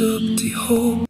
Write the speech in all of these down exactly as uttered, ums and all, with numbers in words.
stirbt die Hope.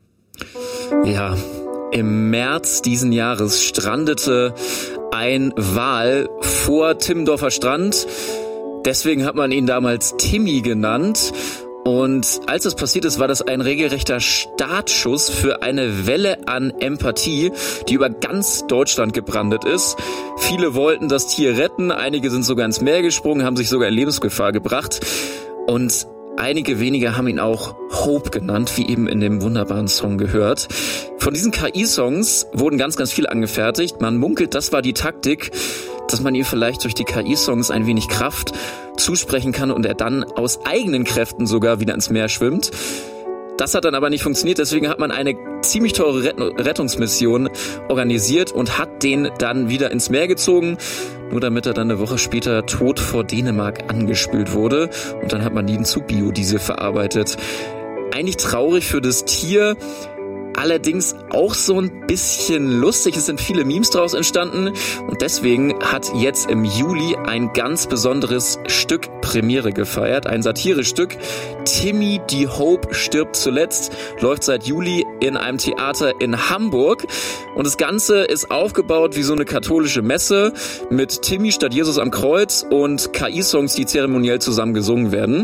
Ja, im März diesen Jahres strandete ein Wal vor Timmendorfer Strand. Deswegen hat man ihn damals Timmy genannt. Und als das passiert ist, war das ein regelrechter Startschuss für eine Welle an Empathie, die über ganz Deutschland gebrandet ist. Viele wollten das Tier retten, einige sind sogar ins Meer gesprungen, haben sich sogar in Lebensgefahr gebracht. Und einige wenige haben ihn auch Hope genannt, wie eben in dem wunderbaren Song gehört. Von diesen K I-Songs wurden ganz, ganz viele angefertigt. Man munkelt, das war die Taktik, dass man ihm vielleicht durch die K I-Songs ein wenig Kraft zusprechen kann und er dann aus eigenen Kräften sogar wieder ins Meer schwimmt. Das hat dann aber nicht funktioniert, deswegen hat man eine ziemlich teure Rettungsmission organisiert und hat den dann wieder ins Meer gezogen, nur damit er dann eine Woche später tot vor Dänemark angespült wurde und dann hat man ihn zu Biodiesel verarbeitet. Eigentlich traurig für das Tier, allerdings auch so ein bisschen lustig. Es sind viele Memes draus entstanden und deswegen hat jetzt im Juli ein ganz besonderes Stück Premiere gefeiert. Ein Satirestück. Timmy die Hope stirbt zuletzt. Läuft seit Juli in einem Theater in Hamburg. Und das Ganze ist aufgebaut wie so eine katholische Messe mit Timmy statt Jesus am Kreuz und K I-Songs, die zeremoniell zusammen gesungen werden.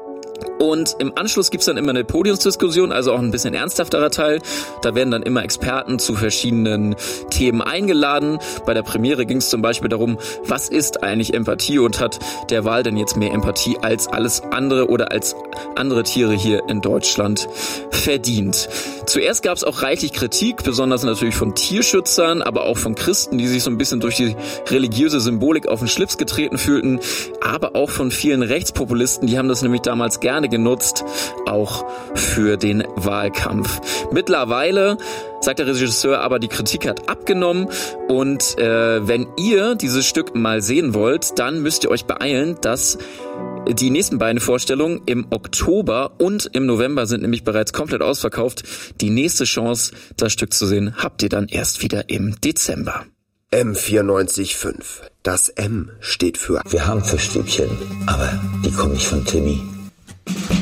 Und im Anschluss gibt's dann immer eine Podiumsdiskussion, also auch ein bisschen ernsthafterer Teil. Da werden dann immer Experten zu verschiedenen Themen eingeladen. Bei der Premiere ging es zum Beispiel darum, was ist eigentlich Empathie und hat der Wal denn jetzt mehr Empathie als alles andere oder als andere Tiere hier in Deutschland verdient. Zuerst gab es auch reichlich Kritik, besonders natürlich von Tierschützern, aber auch von Christen, die sich so ein bisschen durch die religiöse Symbolik auf den Schlips getreten fühlten, aber auch von vielen Rechtspopulisten, die haben das nämlich damals gerne genutzt, auch für den Wahlkampf. Mittlerweile sagt der Regisseur aber, die Kritik hat abgenommen und äh, wenn ihr dieses Stück mal sehen wollt, dann müsst ihr euch beeilen, dass die nächsten beiden Vorstellungen im Oktober und im November sind nämlich bereits komplett ausverkauft. Die nächste Chance, das Stück zu sehen, habt ihr dann erst wieder im Dezember. M vierundneunzig Komma fünf. Das M steht für... Wir haben Fischstäbchen, aber die kommen nicht von Timmy.